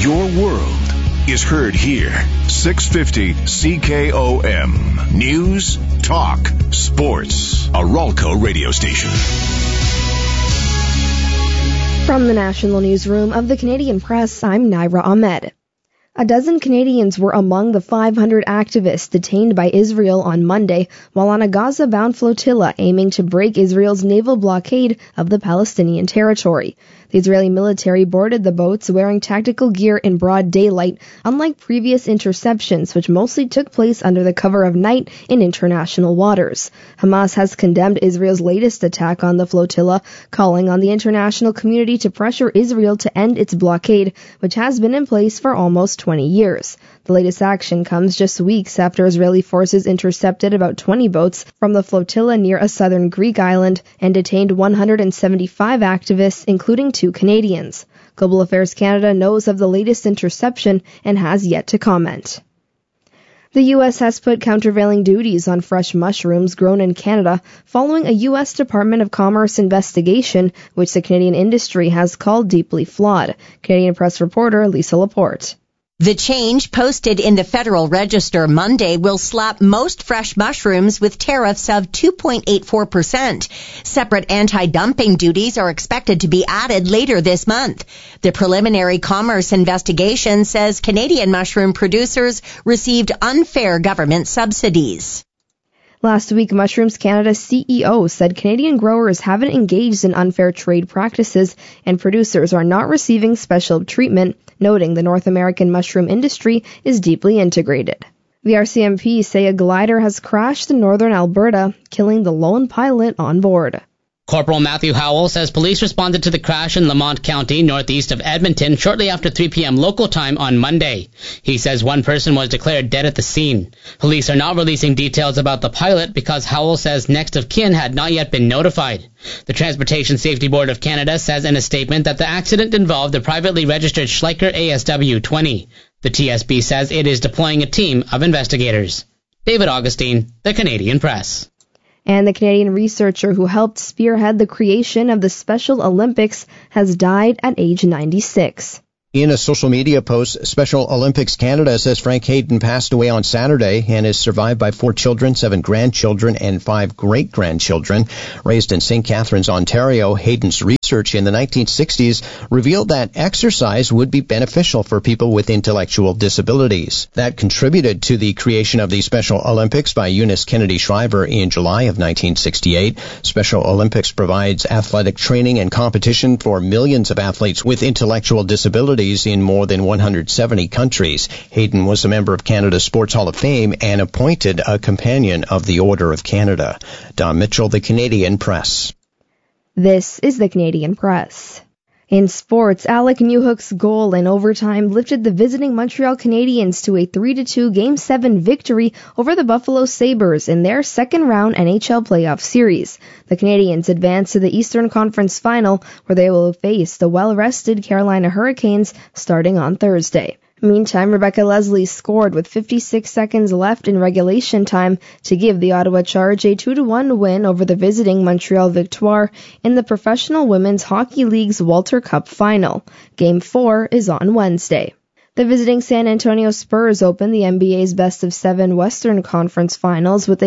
Your world is heard here. 650 CKOM. News, talk, sports. A Ralco radio station. From the National Newsroom of the Canadian Press, I'm Naira Ahmed. A dozen Canadians were among the 500 activists detained by Israel on Monday while on a Gaza-bound flotilla aiming to break Israel's naval blockade of the Palestinian territory. The Israeli military boarded the boats wearing tactical gear in broad daylight, unlike previous interceptions which mostly took place under the cover of night in international waters. Hamas has condemned Israel's latest attack on the flotilla, calling on the international community to pressure Israel to end its blockade, which has been in place for almost 20 years. The latest action comes just weeks after Israeli forces intercepted about 20 boats from the flotilla near a southern Greek island and detained 175 activists, including 2 Canadians. Global Affairs Canada knows of the latest interception and has yet to comment. The U.S. has put countervailing duties on fresh mushrooms grown in Canada following a U.S. Department of Commerce investigation, which the Canadian industry has called deeply flawed. Canadian Press reporter Lisa Laporte. The change, posted in the Federal Register Monday, will slap most fresh mushrooms with tariffs of 2.84%. Separate anti-dumping duties are expected to be added later this month. The preliminary commerce investigation says Canadian mushroom producers received unfair government subsidies. Last week, Mushrooms Canada's CEO said Canadian growers haven't engaged in unfair trade practices and producers are not receiving special treatment, noting the North American mushroom industry is deeply integrated. The RCMP say a glider has crashed in northern Alberta, killing the lone pilot on board. Corporal Matthew Howell says police responded to the crash in Lamont County, northeast of Edmonton, shortly after 3 p.m. local time on Monday. He says one person was declared dead at the scene. Police are not releasing details about the pilot because Howell says next of kin had not yet been notified. The Transportation Safety Board of Canada says in a statement that the accident involved a privately registered Schleicher ASW 20. The TSB says it is deploying a team of investigators. David Augustine, The Canadian Press. And the Canadian researcher who helped spearhead the creation of the Special Olympics has died at age 96. In a social media post, Special Olympics Canada says Frank Hayden passed away on Saturday and is survived by 4 children, 7 grandchildren, and 5 great-grandchildren. Raised in St. Catharines, Ontario, Hayden's research in the 1960s revealed that exercise would be beneficial for people with intellectual disabilities. That contributed to the creation of the Special Olympics by Eunice Kennedy Shriver in July of 1968. Special Olympics provides athletic training and competition for millions of athletes with intellectual disabilities in more than 170 countries. Hayden was a member of Canada's Sports Hall of Fame and appointed a companion of the Order of Canada. Don Mitchell, The Canadian Press. This is The Canadian Press. In sports, Alec Newhook's goal in overtime lifted the visiting Montreal Canadiens to a 3-2 Game 7 victory over the Buffalo Sabres in their second-round NHL playoff series. The Canadiens advance to the Eastern Conference Final, where they will face the well-rested Carolina Hurricanes starting on Thursday. Meantime, Rebecca Leslie scored with 56 seconds left in regulation time to give the Ottawa Charge a 2-1 win over the visiting Montreal Victoire in the Professional Women's Hockey League's Walter Cup Final. Game 4 is on Wednesday. The visiting San Antonio Spurs opened the NBA's best-of-7 Western Conference Finals with a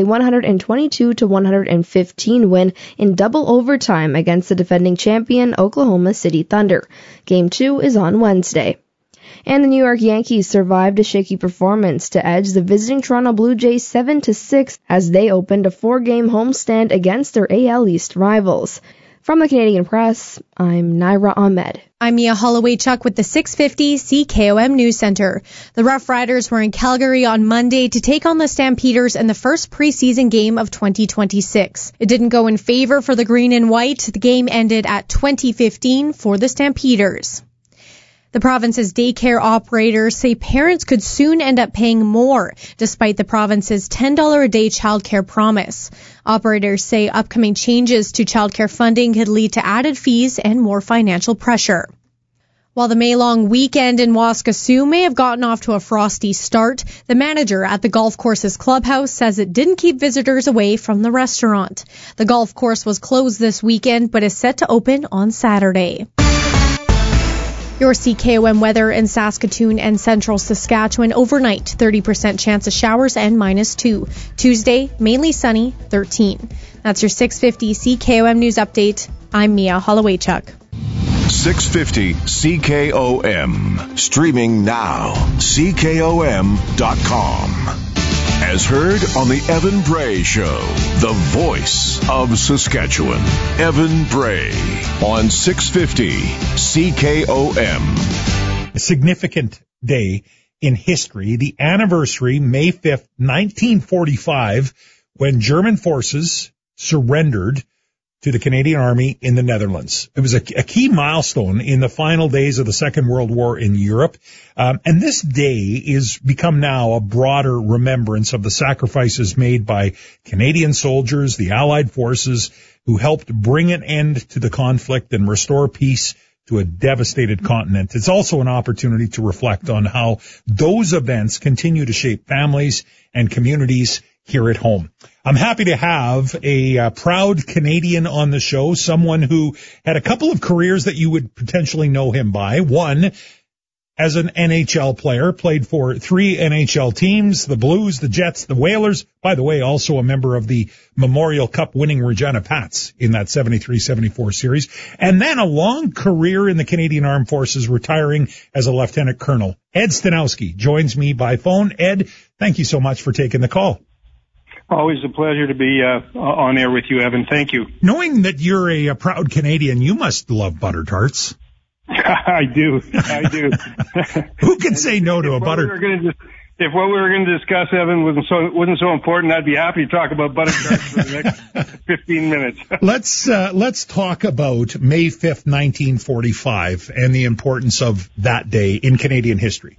122-115 win in double overtime against the defending champion Oklahoma City Thunder. Game 2 is on Wednesday. And the New York Yankees survived a shaky performance to edge the visiting Toronto Blue Jays 7-6 as they opened a 4-game homestand against their AL East rivals. From the Canadian Press, I'm Naira Ahmed. I'm Mia Holloway-Chuck with the 650 CKOM News Center. The Rough Riders were in Calgary on Monday to take on the Stampeders in the first preseason game of 2026. It didn't go in favor for the green and white. The game ended at 20-15 for the Stampeders. The province's daycare operators say parents could soon end up paying more, despite the province's $10 a day childcare promise. Operators say upcoming changes to childcare funding could lead to added fees and more financial pressure. While the May-long weekend in Waskesiu may have gotten off to a frosty start, the manager at the golf course's clubhouse says it didn't keep visitors away from the restaurant. The golf course was closed this weekend, but is set to open on Saturday. Your CKOM weather in Saskatoon and central Saskatchewan overnight, 30% chance of showers and -2. Tuesday, mainly sunny, 13. That's your 650 CKOM news update. I'm Mia Hollowaychuk. 650 CKOM. Streaming now. CKOM.com. As heard on the Evan Bray Show, the voice of Saskatchewan. Evan Bray on 650 CKOM. A significant day in history, the anniversary, May 5th, 1945, when German forces surrendered to the Canadian Army in the Netherlands. It was a key milestone in the final days of the Second World War in Europe. And this day is become now a broader remembrance of the sacrifices made by Canadian soldiers, the Allied forces, who helped bring an end to the conflict and restore peace to a devastated continent. It's also an opportunity to reflect on how those events continue to shape families and communities here at home. I'm happy to have a proud Canadian on the show, someone who had a couple of careers that you would potentially know him by. One, as an NHL player, played for 3 NHL teams, the Blues, the Jets, the Whalers. By the way, also a member of the Memorial Cup winning Regina Pats in that 73-74 series. And then a long career in the Canadian Armed Forces, retiring as a lieutenant colonel. Ed Stanowski joins me by phone. Ed, thank you so much for taking the call. Always a pleasure to be on air with you, Evan. Thank you. Knowing that you're a proud Canadian, you must love butter tarts. I do. Who can say no to a butter? If what we were going to discuss, Evan, wasn't so important, I'd be happy to talk about butter tarts for the next 15 minutes. Let's talk about May 5th, 1945, and the importance of that day in Canadian history.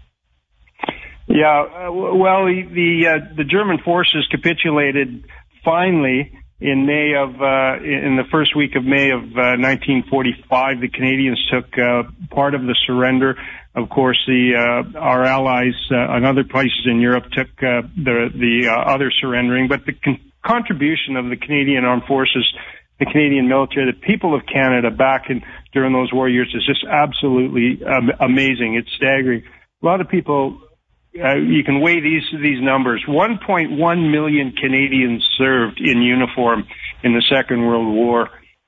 Yeah, well, the German forces capitulated finally in the first week of May of 1945. The Canadians took part of the surrender. Of course, our allies in other places in Europe took the other surrendering. But the contribution of the Canadian Armed Forces, the Canadian military, the people of Canada back during those war years is just absolutely amazing. It's staggering. A lot of people. You can weigh these numbers. 1.1 million Canadians served in uniform in the Second World War.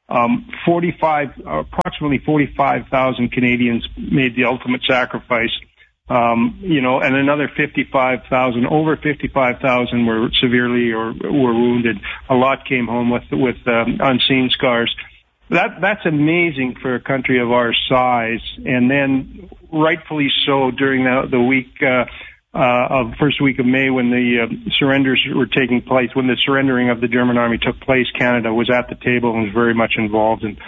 Approximately 45,000 Canadians made the ultimate sacrifice. And another over 55,000 were severely or were wounded. A lot came home with unseen scars. That's amazing for a country of our size. And then, rightfully so, during the week. First week of May, when the surrenders were taking place, when the surrendering of the German army took place, Canada was at the table and was very much involved. And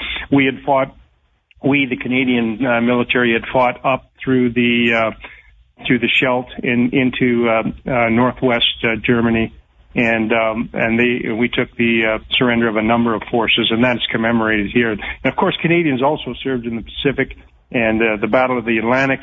the Canadian military had fought up through the Scheldt into northwest Germany, and we took the surrender of a number of forces, and that's commemorated here. And of course, Canadians also served in the Pacific and the Battle of the Atlantic.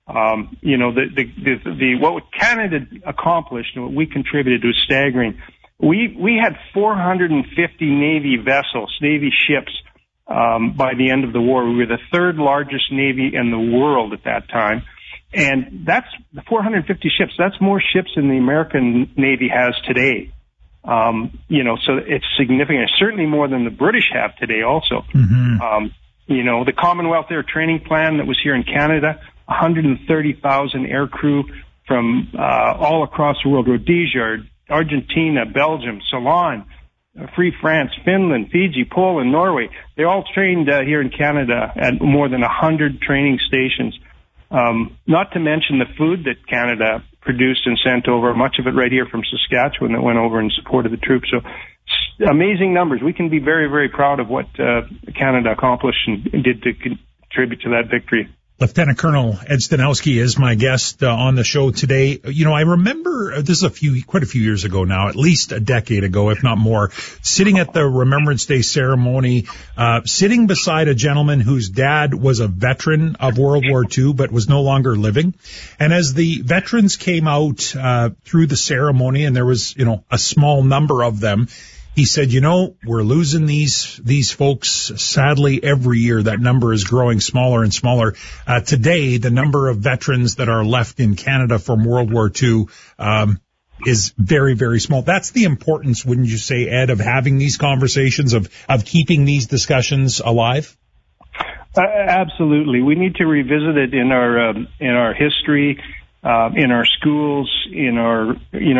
What Canada accomplished and what we contributed was staggering. We had 450 Navy vessels, Navy ships, by the end of the war. We were the third largest Navy in the world at that time. And that's 450 ships. That's more ships than the American Navy has today. So it's significant. It's certainly more than the British have today also. Mm-hmm. The Commonwealth Air Training Plan that was here in Canada, 130,000 aircrew from all across the world. Rhodesia, Argentina, Belgium, Ceylon, Free France, Finland, Fiji, Poland, Norway. They all trained here in Canada at more than 100 training stations. Not to mention the food that Canada produced and sent over, much of it right here from Saskatchewan that went over in support of the troops. So amazing numbers. We can be very, very proud of what Canada accomplished and did to contribute to that victory. Lieutenant Colonel Ed Stanowski is my guest on the show today. I remember this is quite a few years ago now, at least a decade ago, if not more, sitting at the Remembrance Day ceremony, sitting beside a gentleman whose dad was a veteran of World War II but was no longer living. And as the veterans came out through the ceremony, and there was, a small number of them, he said, we're losing these folks sadly every year. That number is growing smaller and smaller. Today, the number of veterans that are left in Canada from World War II is very, very small. That's the importance, wouldn't you say, Ed, of having these conversations, of keeping these discussions alive? Absolutely. We need to revisit it in our history, in our schools, in our,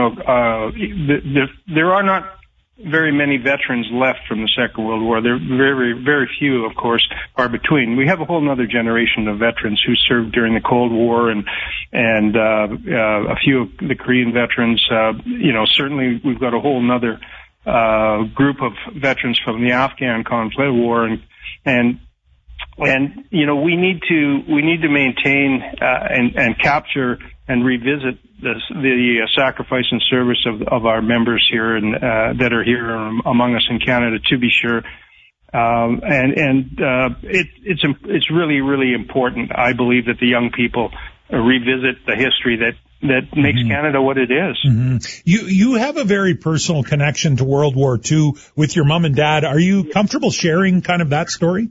there are not very many veterans left from the Second World War. There are very, very few, of course, are between. We have a whole other generation of veterans who served during the Cold War and a few of the Korean veterans. Certainly we've got a whole other group of veterans from the Afghan conflict war and we need to maintain and capture and revisit the sacrifice and service of our members here and that are here among us in Canada, to be sure. It's really, really important, I believe, that the young people revisit the history that makes Canada what it is. Mm-hmm. You have a very personal connection to World War II with your mom and dad. Are you comfortable sharing kind of that story?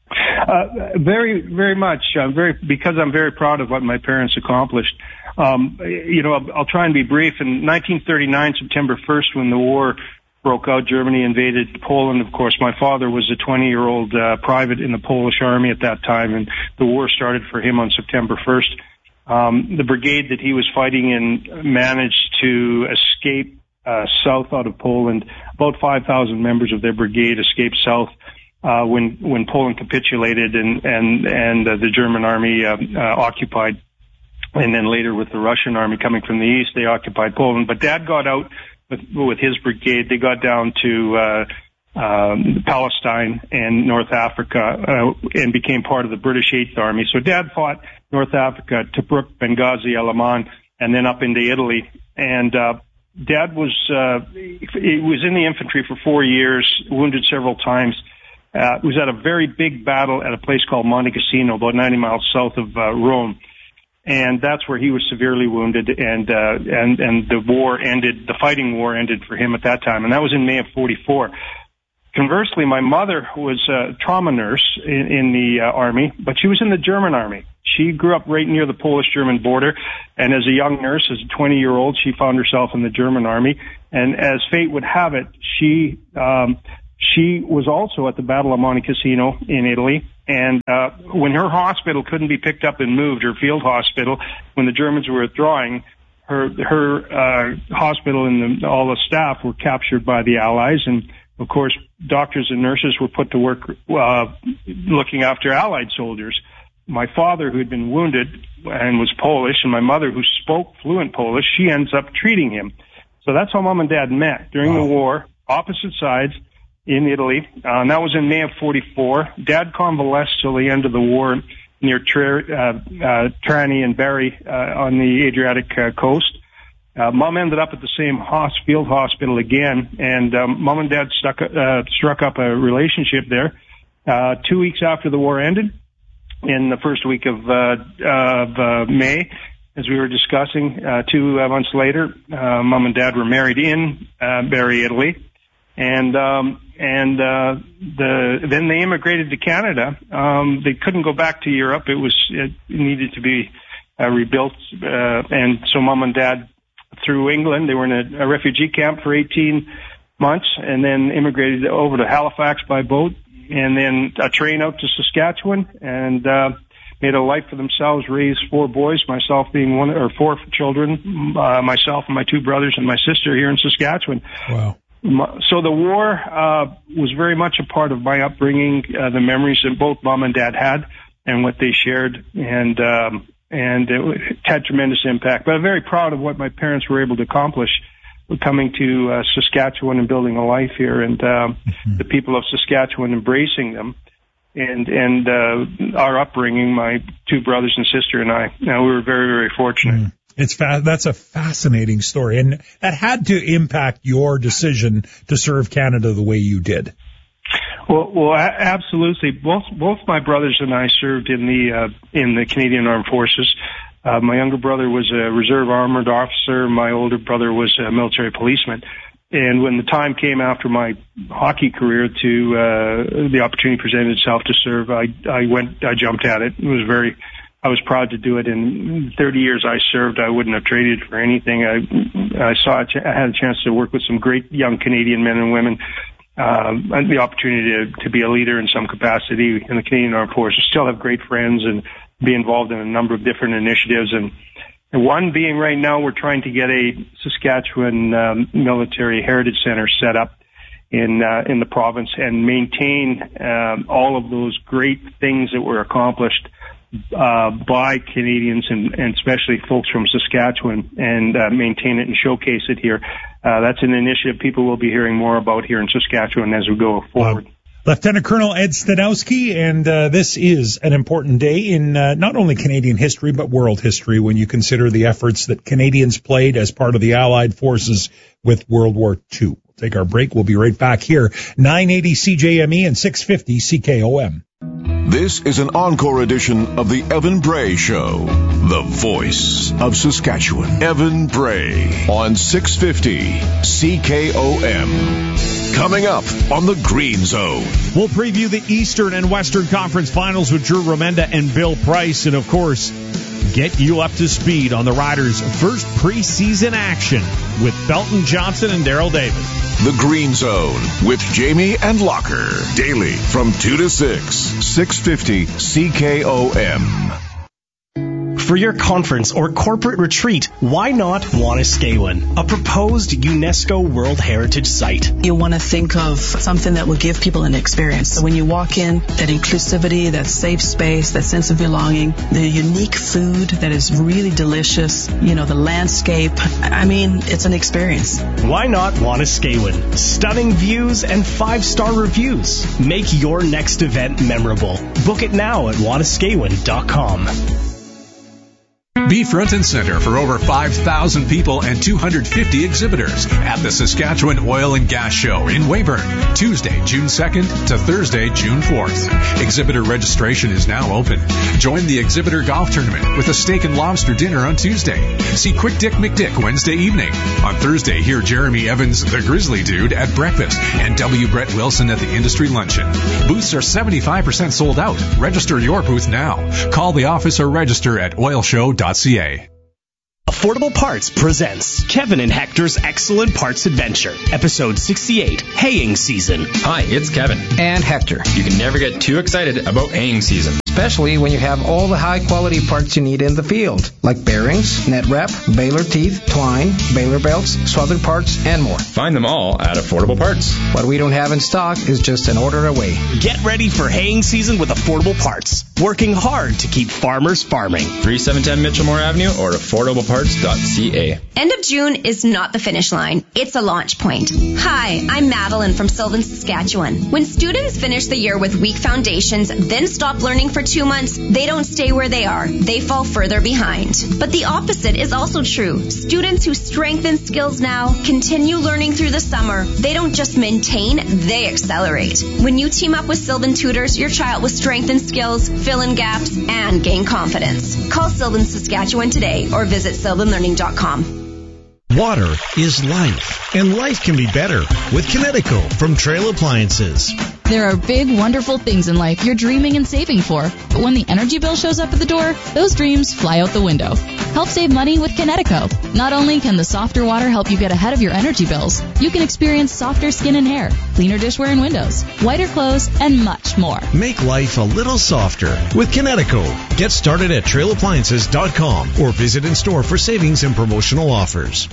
Very, very much. Because I'm very proud of what my parents accomplished. I'll try and be brief. In 1939, September 1st, when the war broke out, Germany invaded Poland. Of course, my father was a 20-year-old private in the Polish army at that time, and the war started for him on September 1st. The brigade that he was fighting in managed to escape south out of Poland. About 5,000 members of their brigade escaped south when Poland capitulated and the German army occupied. And then later with the Russian army coming from the east, they occupied Poland. But Dad got out with his brigade. They got down to Palestine and North Africa and became part of the British 8th Army. So Dad fought North Africa, Tobruk, Benghazi, El Aman, and then up into Italy. And Dad was in the infantry for 4 years, wounded several times. Was at a very big battle at a place called Monte Cassino, about 90 miles south of Rome. And that's where he was severely wounded, and the war ended, the fighting war ended for him at that time, and that was in May of 44. Conversely, my mother was a trauma nurse in the army, but she was in the German army. She grew up right near the Polish-German border, and as a young nurse, as a 20-year-old, she found herself in the German army, and as fate would have it, she was also at the Battle of Monte Cassino in Italy, and when her hospital couldn't be picked up and moved, her field hospital, when the Germans were withdrawing, her hospital and all the staff were captured by the Allies, and of course, doctors and nurses were put to work looking after Allied soldiers. My father, who had been wounded and was Polish, and my mother, who spoke fluent Polish, she ends up treating him. So that's how Mom and Dad met during the war, opposite sides, in Italy, and that was in May of 44. Dad convalesced till the end of the war near Trani and Bari on the Adriatic coast. Mom ended up at the same field hospital again, and Mom and Dad struck up a relationship there. 2 weeks after the war ended, in the first week of May, as we were discussing, 2 months later, Mom and Dad were married in Bari, Italy. And then they immigrated to Canada. They couldn't go back to Europe. It needed to be rebuilt. And so Mom and Dad, through England, they were in a refugee camp for 18 months and then immigrated over to Halifax by boat and then a train out to Saskatchewan and, made a life for themselves, raised 4 boys, myself being 4 children, myself and my 2 brothers and my sister here in Saskatchewan. Wow. So the war was very much a part of my upbringing, the memories that both Mom and Dad had and what they shared, and it had tremendous impact. But I'm very proud of what my parents were able to accomplish coming to Saskatchewan and building a life here, and the people of Saskatchewan embracing them. And our upbringing, my 2 brothers and sister and I, we were very, very fortunate. That's a fascinating story, and that had to impact your decision to serve Canada the way you did. Well, absolutely. Both my brothers and I served in the Canadian Armed Forces. My younger brother was a reserve armored officer. My older brother was a military policeman. And when the time came after my hockey career to the opportunity presented itself to serve, I jumped at it. I was proud to do it. In 30 years I served, I wouldn't have traded it for anything. I had a chance to work with some great young Canadian men and women, and the opportunity to be a leader in some capacity in the Canadian Armed Forces. Still have great friends and be involved in a number of different initiatives. And one being right now, we're trying to get a Saskatchewan military heritage center set up in the province and maintain all of those great things that were accomplished by Canadians and especially folks from Saskatchewan, and maintain it and showcase it here. That's an initiative people will be hearing more about here in Saskatchewan as we go forward. Lieutenant Colonel Ed Stanowski, and this is an important day in not only Canadian history but world history when you consider the efforts that Canadians played as part of the Allied forces with World War II. We'll take our break. We'll be right back here, 980 CJME and 650 CKOM. This is an encore edition of the Evan Bray Show, the voice of Saskatchewan. Evan Bray on 650 CKOM. Coming up on the Green Zone. We'll preview the Eastern and Western Conference Finals with Drew Remenda and Bill Price, and of course, get you up to speed on the Riders' first preseason action with Belton Johnson and Darryl Davis. The Green Zone with Jamie and Locker. Daily from 2 to 6. 650 CKOM. For your conference or corporate retreat, why not Wanuskewin, a proposed UNESCO World Heritage Site? You want to think of something that will give people an experience. So when you walk in, that inclusivity, that safe space, that sense of belonging, the unique food that is really delicious, the landscape. I mean, it's an experience. Why not Wanuskewin? Stunning views and 5-star reviews. Make your next event memorable. Book it now at wanuskewin.com. Be front and center for over 5,000 people and 250 exhibitors at the Saskatchewan Oil and Gas Show in Weyburn, Tuesday, June 2nd to Thursday, June 4th. Exhibitor registration is now open. Join the exhibitor golf tournament with a steak and lobster dinner on Tuesday. See Quick Dick McDick Wednesday evening. On Thursday, hear Jeremy Evans, the Grizzly Dude, at breakfast and W. Brett Wilson at the industry luncheon. Booths are 75% sold out. Register your booth now. Call the office or register at oilshow.ca. Affordable Parts presents Kevin and Hector's Excellent Parts Adventure, Episode 68, Haying Season. Hi, it's Kevin. And Hector. You can never get too excited about haying season. Especially when you have all the high-quality parts you need in the field, like bearings, net wrap, baler teeth, twine, baler belts, swathered parts, and more. Find them all at Affordable Parts. What we don't have in stock is just an order away. Get ready for haying season with Affordable Parts. Working hard to keep farmers farming. 3710 Mitchellmore Avenue or affordableparts.ca. End of June is not the finish line. It's a launch point. Hi, I'm Madeline from Sylvan, Saskatchewan. When students finish the year with weak foundations, then stop learning for 2 months, they don't stay where they are. They fall further behind. But the opposite is also true. Students who strengthen skills now continue learning through the summer. They don't just maintain, they accelerate. When you team up with Sylvan Tutors, your child will strengthen skills, fill in gaps, and gain confidence. Call Sylvan Saskatchewan today or visit sylvanlearning.com. Water is life, and life can be better with Kinetico from Trail Appliances. There are big, wonderful things in life you're dreaming and saving for, but when the energy bill shows up at the door, those dreams fly out the window. Help save money with Kinetico. Not only can the softer water help you get ahead of your energy bills, you can experience softer skin and hair, cleaner dishware and windows, whiter clothes, and much more. Make life a little softer with Kinetico. Get started at trailappliances.com or visit in store for savings and promotional offers.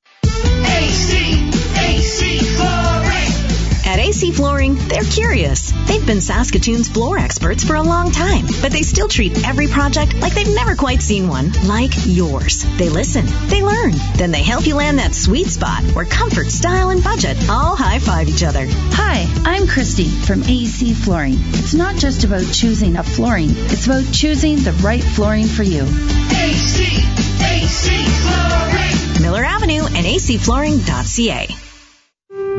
AC Flooring. At AC Flooring, they're curious. They've been Saskatoon's floor experts for a long time, but they still treat every project like they've never quite seen one, like yours. They listen, they learn, then they help you land that sweet spot where comfort, style, and budget all high-five each other. Hi, I'm Christy from AC Flooring. It's not just about choosing a flooring, it's about choosing the right flooring for you. AC Flooring. Miller Avenue and acflooring.ca.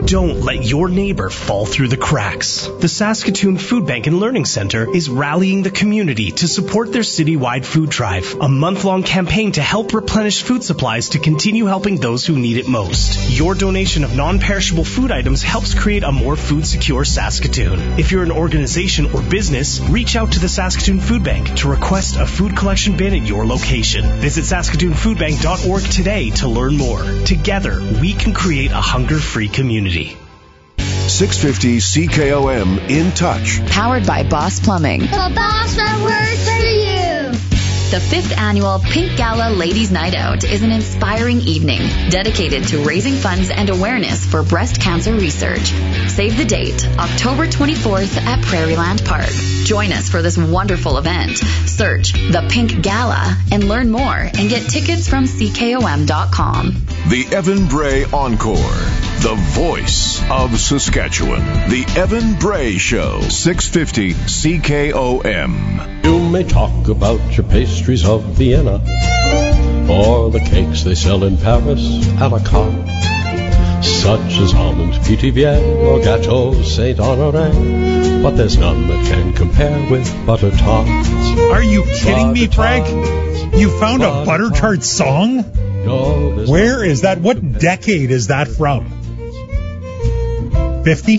Don't let your neighbor fall through the cracks. The Saskatoon Food Bank and Learning Center is rallying the community to support their citywide food drive, a month-long campaign to help replenish food supplies to continue helping those who need it most. Your donation of non-perishable food items helps create a more food-secure Saskatoon. If you're an organization or business, reach out to the Saskatoon Food Bank to request a food collection bin at your location. Visit SaskatoonFoodBank.org today to learn more. Together, we can create a hunger-free community. 650 CKOM In Touch. Powered by Boss Plumbing. The boss that works for you. The 5th annual Pink Gala Ladies Night Out is an inspiring evening dedicated to raising funds and awareness for breast cancer research. Save the date, October 24th at Prairieland Park. Join us for this wonderful event. Search The Pink Gala and learn more and get tickets from CKOM.com. The Evan Bray Encore. The voice of Saskatchewan. The Evan Bray Show. 650 CKOM. You may talk about your pastries of Vienna or the cakes they sell in Paris a la carte, such as almond Petit Vienne or Gâteau Saint Honoré, but there's none that can compare with butter tarts. Are you kidding me, Frank? You found a butter tart song? Where is that? What decade is that from? 50?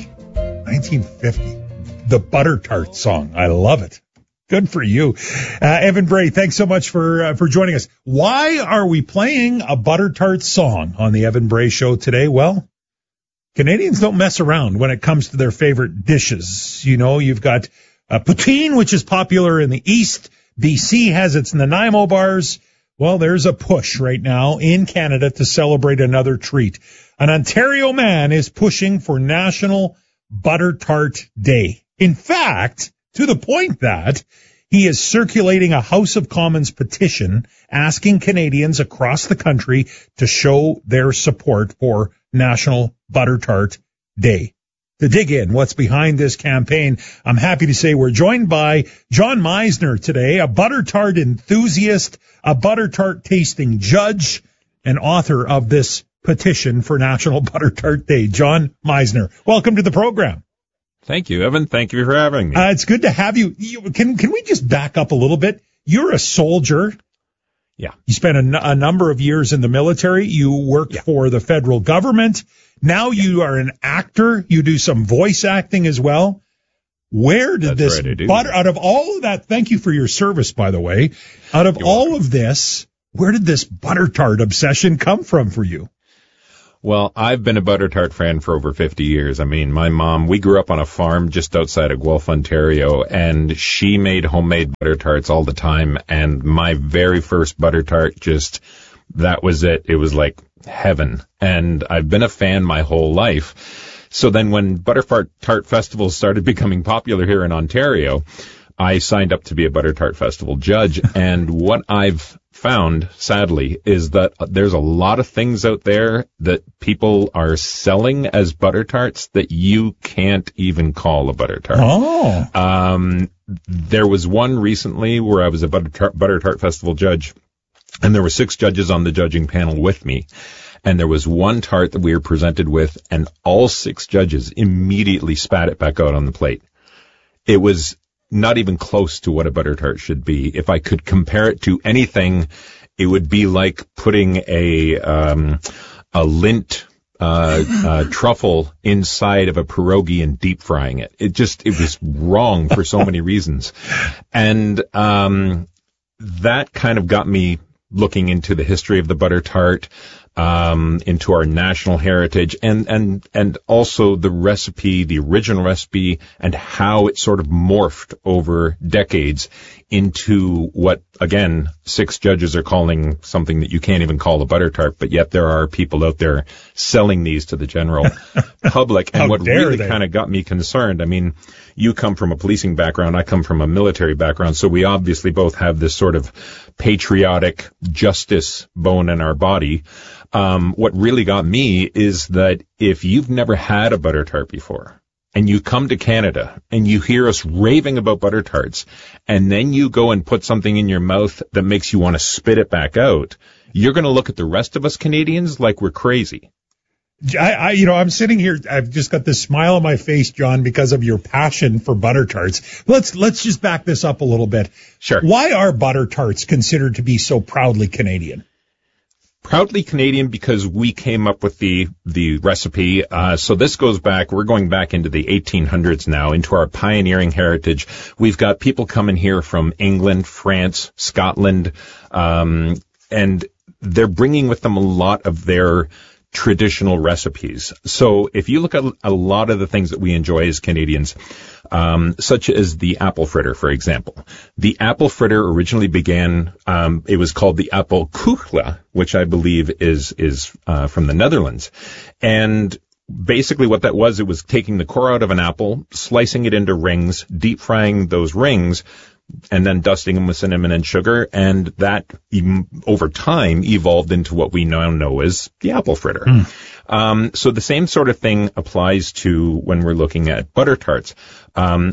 1950. The butter tart song. I love it. Good for you. Evan Bray, thanks so much for joining us. Why are we playing a butter tart song on the Evan Bray Show today? Well, Canadians don't mess around when it comes to their favorite dishes. You know, you've got poutine, which is popular in the East. BC has its Nanaimo bars. Well, there's a push right now in Canada to celebrate another treat. An Ontario man is pushing for National Butter Tart Day. In fact, to the point that he is circulating a House of Commons petition asking Canadians across the country to show their support for National Butter Tart Day. To dig in what's behind this campaign, I'm happy to say we're joined by John Meisner today, a butter tart enthusiast, a butter tart tasting judge, and author of this petition for National Butter Tart Day. John Meisner, welcome to the program. Thank you, Evan. Thank you for having me. It's good to have you. Can we just back up a little bit? You're a soldier. Yeah. You spent a number of years in the military. You worked for the federal government. Now you are an actor. You do some voice acting as well. Where did this butter, out of all of that, thank you for your service, by the way, out of all of this, where did this butter tart obsession come from for you? Well, I've been a butter tart fan for over 50 years. I mean, my mom, we grew up on a farm just outside of Guelph, Ontario, and she made homemade butter tarts all the time. And my very first butter tart, that was it. It was like heaven. And I've been a fan my whole life. So then when butter tart festivals started becoming popular here in Ontario, I signed up to be a butter tart festival judge. And what I've found, sadly, is that there's a lot of things out there that people are selling as butter tarts that you can't even call a butter tart. Oh. There was one recently where I was a butter tart festival judge, and there were 6 judges on the judging panel with me. And there was one tart that we were presented with, and all 6 judges immediately spat it back out on the plate. It was not even close to what a butter tart should be. If I could compare it to anything, it would be like putting a lint truffle inside of a pierogi and deep frying it. It was wrong for so many reasons. And that kind of got me looking into the history of the butter tart, into our national heritage, and also the recipe, the original recipe, and how it sort of morphed over decades into what, again, 6 judges are calling something that you can't even call a butter tart, but yet there are people out there selling these to the general public. And what really kind of got me concerned, I mean, you come from a policing background, I come from a military background, so we obviously both have this sort of patriotic justice bone in our body. What really got me is that if you've never had a butter tart before, and you come to Canada and you hear us raving about butter tarts, and then you go and put something in your mouth that makes you want to spit it back out, you're going to look at the rest of us Canadians like we're crazy. I'm sitting here. I've just got this smile on my face, John, because of your passion for butter tarts. Let's just back this up a little bit. Sure. Why are butter tarts considered to be so proudly Canadian? Proudly Canadian because we came up with the recipe. So this goes back, we're going back into the 1800s now, into our pioneering heritage. We've got people coming here from England, France, Scotland, and they're bringing with them a lot of their traditional recipes. So if you look at a lot of the things that we enjoy as Canadians, such as the apple fritter, for example. The apple fritter originally began, it was called the appelkoekje, which I believe is from the Netherlands. And basically what that was, it was taking the core out of an apple, slicing it into rings, deep frying those rings, and then dusting them with cinnamon and sugar, and that over time evolved into what we now know as the apple fritter. So the same sort of thing applies to when we're looking at butter tarts. A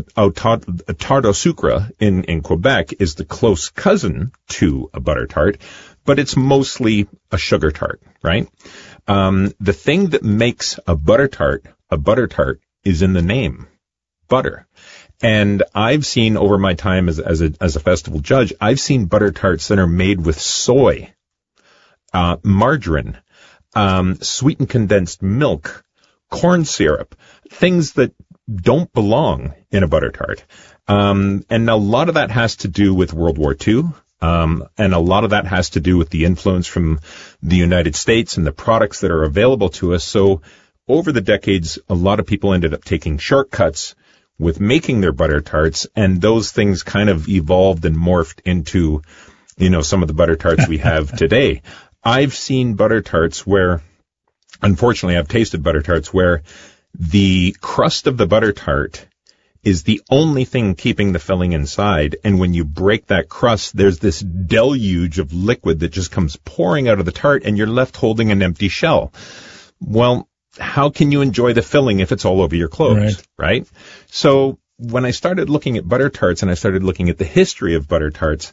tarte au sucre in Quebec is the close cousin to a butter tart, but it's mostly a sugar tart, right? The thing that makes a butter tart is in the name, butter. And I've seen over my time as a festival judge, I've seen butter tarts that are made with soy, margarine, sweetened condensed milk, corn syrup, things that don't belong in a butter tart. And a lot of that has to do with World War II. And a lot of that has to do with the influence from the United States and the products that are available to us. So over the decades, a lot of people ended up taking shortcuts with making their butter tarts, and those things kind of evolved and morphed into, some of the butter tarts we have today. I've seen butter tarts where, unfortunately, I've tasted butter tarts where the crust of the butter tart is the only thing keeping the filling inside, and when you break that crust, there's this deluge of liquid that just comes pouring out of the tart, and you're left holding an empty shell. Well, how can you enjoy the filling if it's all over your clothes, right? So when I started looking at butter tarts and I started looking at the history of butter tarts,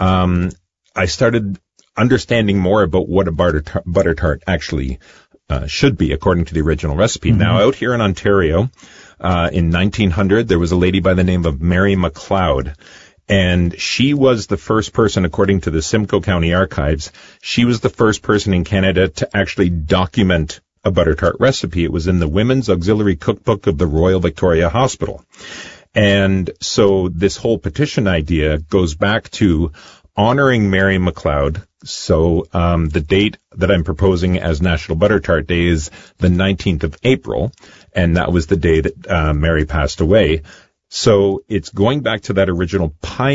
I started understanding more about what a butter tart actually should be according to the original recipe. Now, out here in Ontario, in 1900, there was a lady by the name of Mary McLeod. And she was the first person, according to the Simcoe County Archives, she was the first person in Canada to actually document a butter tart recipe. It was in the Women's Auxiliary Cookbook of the Royal Victoria Hospital. And so this whole petition idea goes back to honoring Mary McLeod. So the date that I'm proposing as National Butter Tart Day is the 19th of April, and that was the day that Mary passed away. So it's going back to that original pioneer